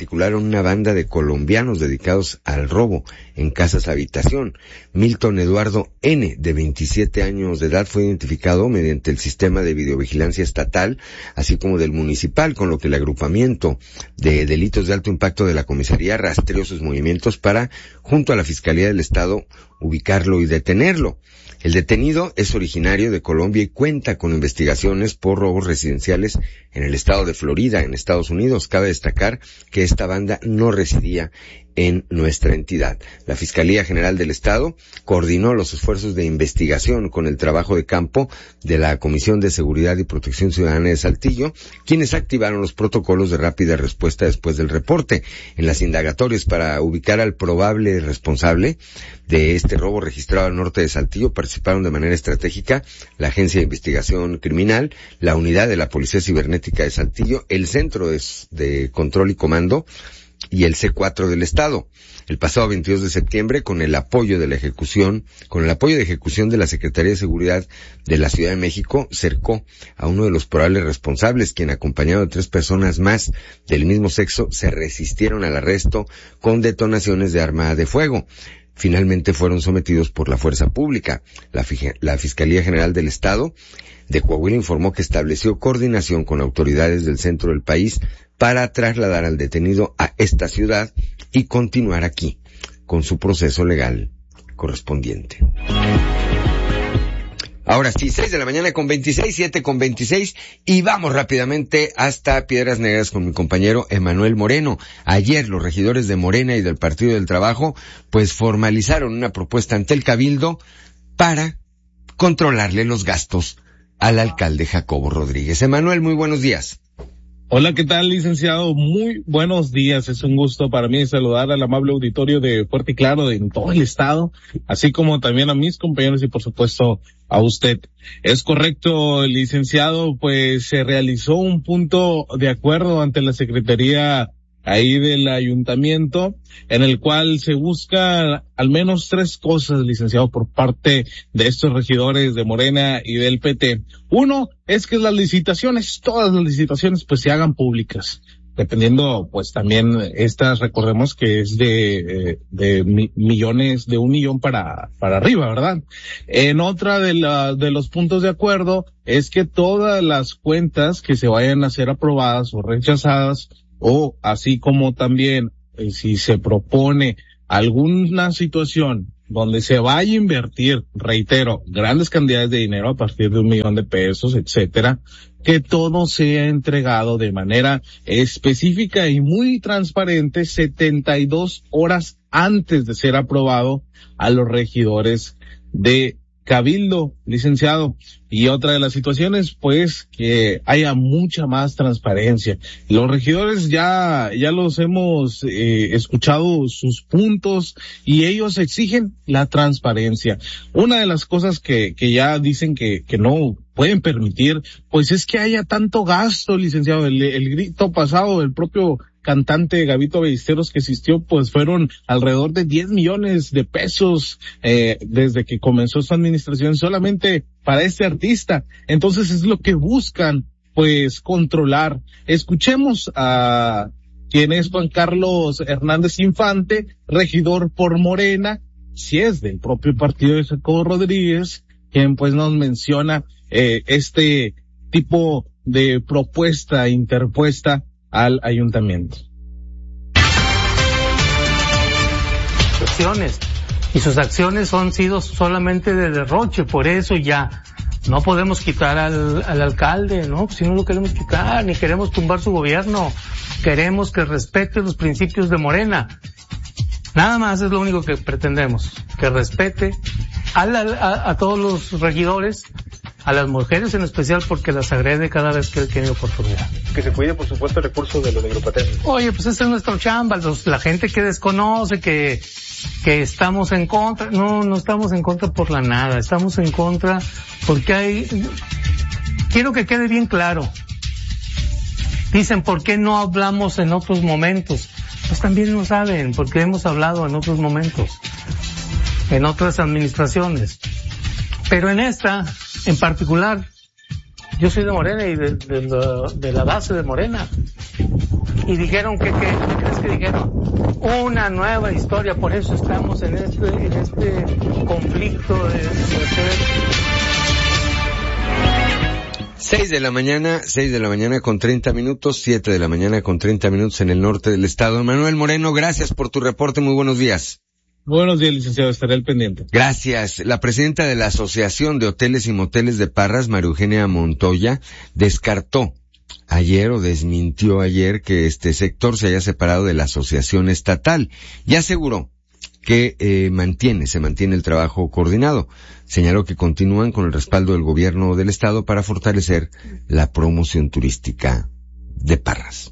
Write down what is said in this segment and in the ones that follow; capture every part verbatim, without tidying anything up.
articularon una banda de colombianos dedicados al robo en casas habitación. Milton Eduardo N., de veintisiete años de edad, fue identificado mediante el sistema de videovigilancia estatal, así como del municipal, con lo que el agrupamiento de delitos de alto impacto de la comisaría rastreó sus movimientos para, junto a la Fiscalía del Estado, ubicarlo y detenerlo. El detenido es originario de Colombia y cuenta con investigaciones por robos residenciales en el estado de Florida, en Estados Unidos. Cabe destacar que esta banda no residía en nuestra entidad. La Fiscalía General del Estado coordinó los esfuerzos de investigación con el trabajo de campo de la Comisión de Seguridad y Protección Ciudadana de Saltillo, quienes activaron los protocolos de rápida respuesta después del reporte. En las indagatorias para ubicar al probable responsable de este robo registrado al norte de Saltillo participaron de manera estratégica la Agencia de Investigación Criminal, la Unidad de la Policía Cibernética de Saltillo, el Centro de, de Control y Comando y el C cuatro del Estado. El pasado veintidós de septiembre, con el apoyo de la ejecución, con el apoyo de ejecución de la Secretaría de Seguridad de la Ciudad de México, cercó a uno de los probables responsables, quien, acompañado de tres personas más del mismo sexo, se resistieron al arresto con detonaciones de arma de fuego. Finalmente fueron sometidos por la fuerza pública. La, la Fiscalía General del Estado de Coahuila informó que estableció coordinación con autoridades del centro del país para trasladar al detenido a esta ciudad y continuar aquí con su proceso legal correspondiente. Ahora sí, seis de la mañana con veintiséis, siete con veintiséis, y vamos rápidamente hasta Piedras Negras con mi compañero Emanuel Moreno. Ayer los regidores de Morena y del Partido del Trabajo pues formalizaron una propuesta ante el Cabildo para controlarle los gastos al alcalde Jacobo Rodríguez. Emanuel, muy buenos días. Hola, ¿qué tal, licenciado? Muy buenos días. Es un gusto para mí saludar al amable auditorio de Fuerte y Claro de en todo el estado, así como también a mis compañeros y por supuesto a usted. Es correcto, licenciado, pues se realizó un punto de acuerdo ante la Secretaría ahí del ayuntamiento, en el cual se busca al menos tres cosas, licenciado, por parte de estos regidores de Morena y del P T. Uno es que las licitaciones, todas las licitaciones, pues se hagan públicas, dependiendo, pues también estas, recordemos que es de, eh, de mi, millones, de un millón para, para arriba, ¿verdad? En otra de la, de los puntos de acuerdo es que todas las cuentas que se vayan a ser aprobadas o rechazadas, o así como también eh, si se propone alguna situación donde se vaya a invertir, reitero, grandes cantidades de dinero a partir de un millón de pesos, etcétera, que todo sea entregado de manera específica y muy transparente setenta y dos horas antes de ser aprobado a los regidores de Cabildo, licenciado. Y otra de las situaciones, pues, que haya mucha más transparencia. Los regidores ya, ya los hemos eh, escuchado sus puntos y ellos exigen la transparencia. Una de las cosas que, que ya dicen que, que no pueden permitir, pues es que haya tanto gasto, licenciado. El, el grito pasado del propio cantante Gabito Ballesteros que existió, pues fueron alrededor de diez millones de pesos eh, desde que comenzó su administración solamente para este artista. Entonces es lo que buscan, pues, controlar. Escuchemos a quien es Juan Carlos Hernández Infante, regidor por Morena, si es del propio partido de Jacobo Rodríguez, quien pues nos menciona eh, este tipo de propuesta interpuesta al ayuntamiento. Acciones, y sus acciones han sido solamente de derroche, por eso ya no podemos quitar al, al alcalde, ¿no? Si no lo queremos quitar, ni queremos tumbar su gobierno, queremos que respete los principios de Morena. Nada más es lo único que pretendemos, que respete a, la, a, a todos los regidores, a las mujeres en especial, porque las agrede cada vez que él tiene oportunidad. Que se cuide, por supuesto, el recurso de los negropatentes. Oye, pues esa es nuestra chamba, los, la gente que desconoce, que, que estamos en contra, no, no estamos en contra por la nada, estamos en contra porque hay, quiero que quede bien claro. Dicen, ¿por qué no hablamos en otros momentos? Pues también lo saben, porque hemos hablado en otros momentos, en otras administraciones. Pero en esta, en particular, yo soy de Morena y de, de, la, de la base de Morena. y dijeron que, ¿qué crees que dijeron? Una nueva historia, por eso estamos en este, en este conflicto de, de Seis de la mañana, seis de la mañana con treinta minutos, siete de la mañana con treinta minutos en el norte del estado. Manuel Moreno, gracias por tu reporte, muy buenos días. Buenos días, licenciado, estaré al pendiente. Gracias. La presidenta de la Asociación de Hoteles y Moteles de Parras, María Eugenia Montoya, descartó ayer o desmintió ayer que este sector se haya separado de la asociación estatal y aseguró que eh, mantiene, se mantiene el trabajo coordinado. Señaló que continúan con el respaldo del gobierno del estado para fortalecer la promoción turística de Parras.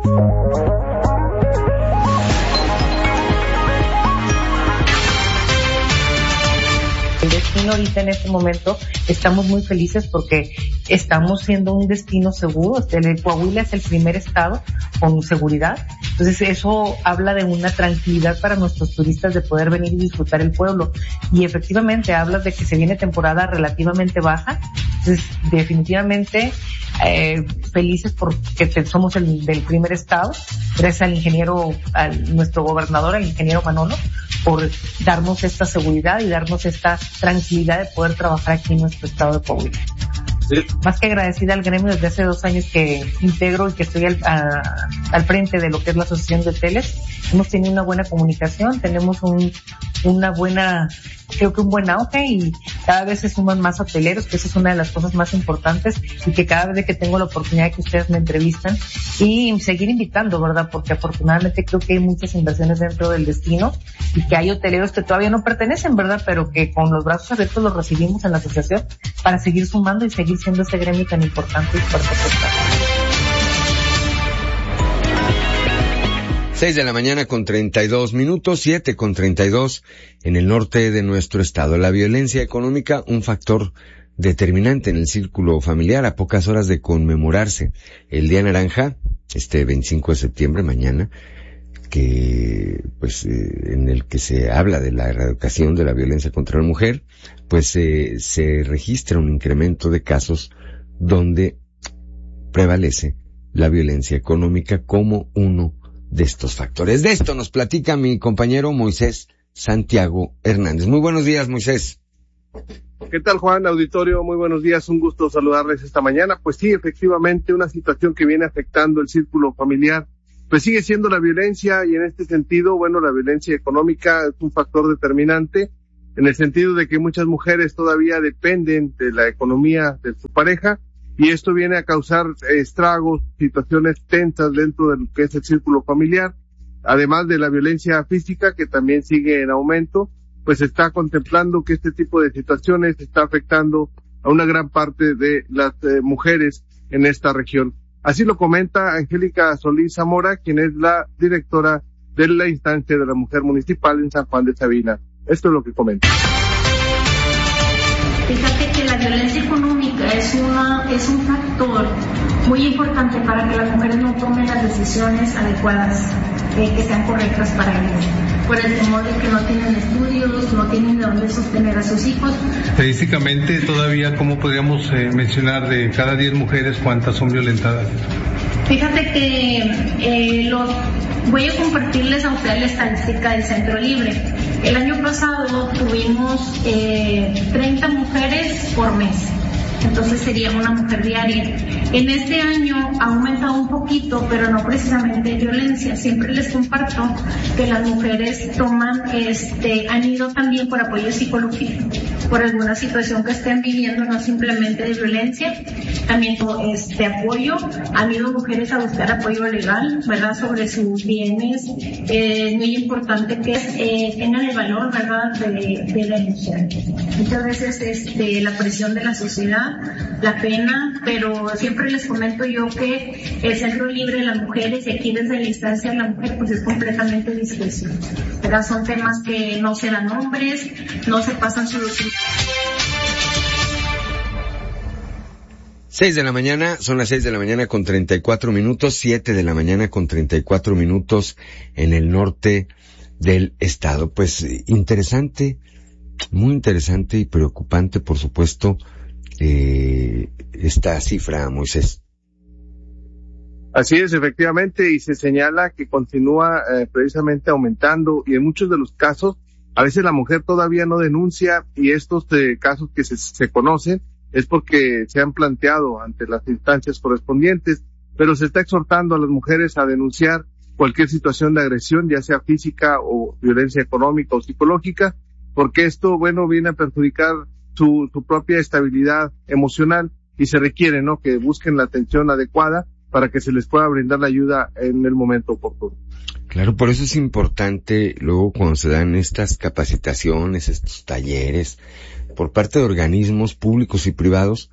El destino ahorita en este momento estamos muy felices porque estamos siendo un destino seguro. El Coahuila es el primer estado con seguridad. Entonces eso habla de una tranquilidad para nuestros turistas de poder venir y disfrutar el pueblo. Y efectivamente hablas de que se viene temporada relativamente baja. Entonces definitivamente eh, felices porque somos el del primer estado. Gracias al ingeniero, al nuestro gobernador, al ingeniero Manolo, por darnos esta seguridad y darnos esta tranquilidad de poder trabajar aquí en nuestro estado de Coahuila. Sí. Más que agradecida al gremio desde hace dos años que integro y que estoy al, a, al frente de lo que es la Asociación de Hoteles. Hemos tenido una buena comunicación, tenemos un, una buena, creo que un buen auge y cada vez se suman más hoteleros, que esa es una de las cosas más importantes y que cada vez que tengo la oportunidad que ustedes me entrevistan y seguir invitando, ¿verdad? Porque afortunadamente creo que hay muchas inversiones dentro del destino y que hay hoteleros que todavía no pertenecen, ¿verdad? Pero que con los brazos abiertos los recibimos en la asociación para seguir sumando y seguir siendo ese gremio tan importante y fuerte que está. Seis de la mañana con treinta y dos minutos, siete con treinta y dos en el norte de nuestro estado. La violencia económica, un factor determinante en el círculo familiar a pocas horas de conmemorarse el Día Naranja, este veinticinco de septiembre, mañana, que, pues, eh, en el que se habla de la erradicación de la violencia contra la mujer, pues, eh, se registra un incremento de casos donde prevalece la violencia económica como uno de estos factores. De esto nos platica mi compañero Moisés Santiago Hernández. Muy buenos días, Moisés. ¿Qué tal, Juan? Auditorio, muy buenos días, un gusto saludarles esta mañana. Pues sí, efectivamente, una situación que viene afectando el círculo familiar, pues sigue siendo la violencia y en este sentido, bueno, la violencia económica es un factor determinante en el sentido de que muchas mujeres todavía dependen de la economía de su pareja y esto viene a causar estragos, situaciones tensas dentro de lo que es el círculo familiar, además de la violencia física que también sigue en aumento, pues se está contemplando que este tipo de situaciones está afectando a una gran parte de las eh, mujeres en esta región. Así lo comenta Angélica Solís Zamora, quien es la directora de la instancia de la mujer municipal en San Juan de Sabina. Esto es lo que comenta. Fíjate que la violencia económica es una es un factor muy importante para que las mujeres no tomen las decisiones adecuadas, eh, que sean correctas para ellas, por el temor de que no tienen estudios, no tienen de dónde sostener a sus hijos. Estadísticamente todavía, ¿cómo podríamos eh, mencionar de cada diez mujeres cuántas son violentadas? Fíjate que eh, los voy a compartirles a ustedes la estadística del Centro Libre. El año pasado tuvimos eh, treinta mujeres por mes, entonces sería una mujer diaria. En este año ha aumentado un poquito, pero no precisamente violencia. Siempre les comparto que las mujeres toman, este, han ido también por apoyo psicológico, por alguna situación que estén viviendo, no simplemente de violencia, también este apoyo. Han ido mujeres a buscar apoyo legal, ¿verdad?, sobre sus bienes. Eh, es muy importante que eh, tengan el valor, ¿verdad?, de, de denunciar. Muchas veces este, la presión de la sociedad, la pena, pero siempre les comento yo que el Centro Libre de las Mujeres y aquí desde la instancia de la mujer pues es completamente discreción, ¿verdad? Son temas que no se dan nombres, no se pasan soluciones. Seis de la mañana, son las seis de la mañana con treinta y cuatro minutos, siete de la mañana con treinta y cuatro minutos en el norte del estado. Pues interesante, muy interesante y preocupante, por supuesto, eh, esta cifra, Moisés. Así es, efectivamente, y se señala que continúa eh, precisamente aumentando, y en muchos de los casos, a veces la mujer todavía no denuncia, y estos eh, casos que se, se conocen es porque se han planteado ante las instancias correspondientes, pero se está exhortando a las mujeres a denunciar cualquier situación de agresión, ya sea física o violencia económica o psicológica, porque esto, bueno, viene a perjudicar su, su propia estabilidad emocional, y se requiere, ¿no?, que busquen la atención adecuada para que se les pueda brindar la ayuda en el momento oportuno. Claro, por eso es importante luego cuando se dan estas capacitaciones, estos talleres, por parte de organismos públicos y privados,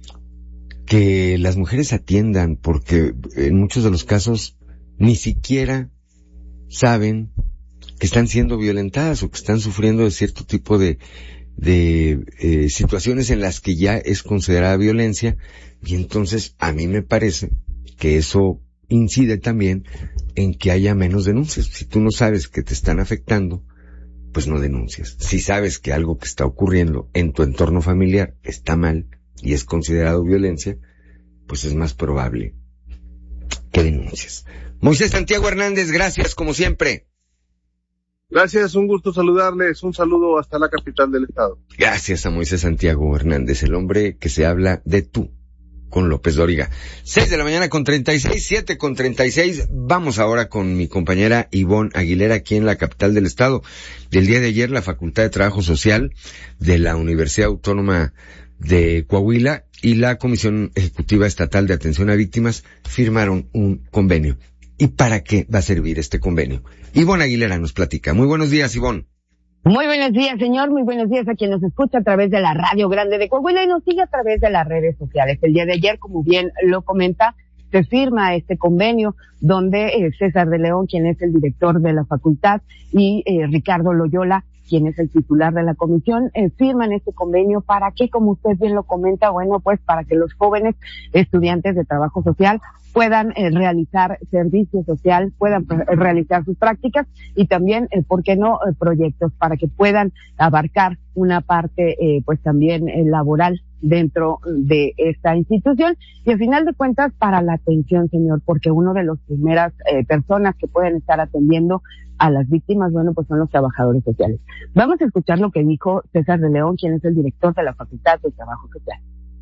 que las mujeres atiendan, porque en muchos de los casos ni siquiera saben que están siendo violentadas o que están sufriendo de cierto tipo de de eh, situaciones en las que ya es considerada violencia, y entonces a mí me parece que eso incide también en que haya menos denuncias. Si tú no sabes que te están afectando, pues no denuncias. Si sabes que algo que está ocurriendo en tu entorno familiar está mal y es considerado violencia, pues es más probable que denuncies. Moisés Santiago Hernández, gracias como siempre. Gracias, un gusto saludarles, un saludo hasta la capital del estado. Gracias a Moisés Santiago Hernández, el hombre que se habla de tú con López Dóriga. Seis de la mañana con treinta y seis, siete con treinta y seis. Vamos ahora con mi compañera Ivonne Aguilera aquí en la capital del estado. Del día de ayer, la Facultad de Trabajo Social de la Universidad Autónoma de Coahuila y la Comisión Ejecutiva Estatal de Atención a Víctimas firmaron un convenio. ¿Y para qué va a servir este convenio? Ivonne Aguilera nos platica. Muy buenos días, Ivonne. Muy buenos días, señor. Muy buenos días a quien nos escucha a través de la Radio Grande de Coahuila y nos sigue a través de las redes sociales. El día de ayer, como bien lo comenta, se firma este convenio donde eh, César de León, quien es el director de la facultad, y eh, Ricardo Loyola, quien es el titular de la comisión, eh, firman este convenio para que, como usted bien lo comenta, bueno, pues para que los jóvenes estudiantes de trabajo social puedan eh, realizar servicio social, puedan eh, realizar sus prácticas y también, eh, ¿por qué no?, eh, proyectos para que puedan abarcar una parte, eh, pues también eh, laboral dentro de esta institución y al final de cuentas para la atención, señor, porque uno de las primeras eh, personas que pueden estar atendiendo a las víctimas, bueno, pues son los trabajadores sociales. Vamos a escuchar lo que dijo César de León, quien es el director de la Facultad de Trabajo Social.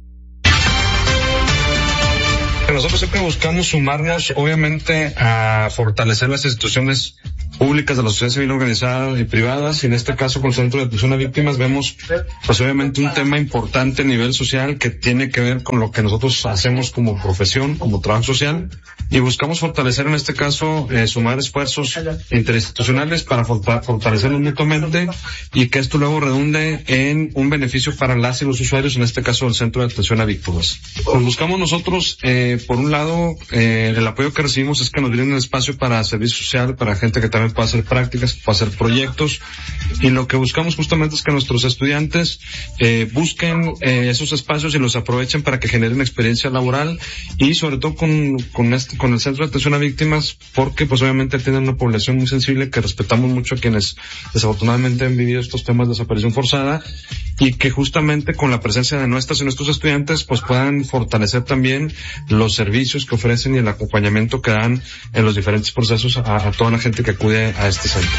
Nosotros siempre buscamos sumarnos, obviamente, a fortalecer las instituciones públicas de la sociedad civil organizada y privadas, y en este caso con el Centro de Atención a Víctimas vemos, pues obviamente, un tema importante a nivel social que tiene que ver con lo que nosotros hacemos como profesión, como trabajo social, y buscamos fortalecer en este caso, eh, sumar esfuerzos interinstitucionales para fortalecernos mutuamente y que esto luego redunde en un beneficio para las y los usuarios, en este caso el Centro de Atención a Víctimas. Pues buscamos nosotros, eh, por un lado, eh, el apoyo que recibimos es que nos brinden un espacio para servicio social, para gente que también pueda hacer prácticas, que pueda hacer proyectos, y lo que buscamos justamente es que nuestros estudiantes eh, busquen eh, esos espacios y los aprovechen para que generen experiencia laboral y sobre todo con, con este, con el Centro de Atención a Víctimas, porque pues obviamente tienen una población muy sensible que respetamos mucho a quienes desafortunadamente han vivido estos temas de desaparición forzada, y que justamente con la presencia de nuestras y nuestros estudiantes pues puedan fortalecer también los servicios que ofrecen y el acompañamiento que dan en los diferentes procesos a, a toda la gente que acude a este centro.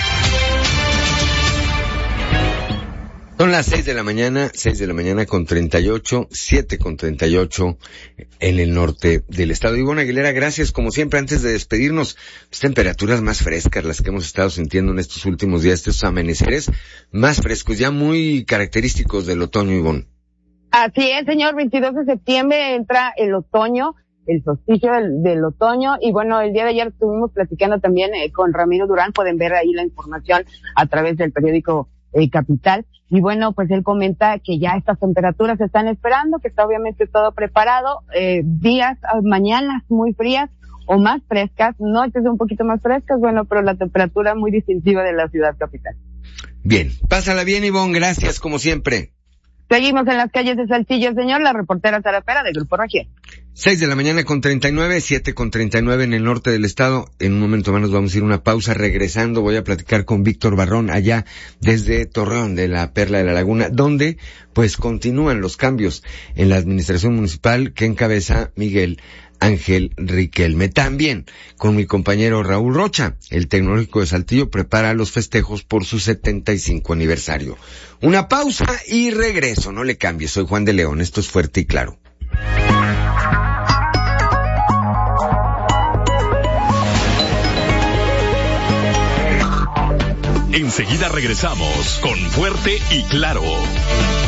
Son las seis de la mañana, seis de la mañana con treinta y ocho, siete con treinta y ocho en el norte del estado. Ivonne Aguilera, gracias como siempre. Antes de despedirnos, pues, temperaturas más frescas las que hemos estado sintiendo en estos últimos días, estos amaneceres más frescos, ya muy característicos del otoño, Ivonne. Así es, señor, veintidós de septiembre entra el otoño, el solsticio del, del otoño, y bueno, el día de ayer estuvimos platicando también eh, con Ramiro Durán, pueden ver ahí la información a través del periódico eh, Capital, y bueno, pues él comenta que ya estas temperaturas se están esperando, que está obviamente todo preparado, eh, días, mañanas muy frías o más frescas, noches un poquito más frescas, bueno, pero la temperatura muy distintiva de la ciudad capital. Bien, pásala bien, Ivonne, gracias como siempre. Seguimos en las calles de Saltillo, señor, la reportera Sara Pera del Grupo Región. Seis de la mañana con treinta y nueve, siete con treinta y nueve en el norte del estado. En un momento más nos vamos a ir a una pausa. Regresando voy a platicar con Víctor Barrón allá desde Torreón de la Perla de la Laguna, donde pues continúan los cambios en la administración municipal que encabeza Miguel Ángel Riquelme. También con mi compañero Raúl Rocha, el Tecnológico de Saltillo prepara los festejos por su setenta y cinco aniversario. Una pausa y regreso, no le cambie, soy Juan de León, esto es Fuerte y Claro. Enseguida regresamos con Fuerte y Claro.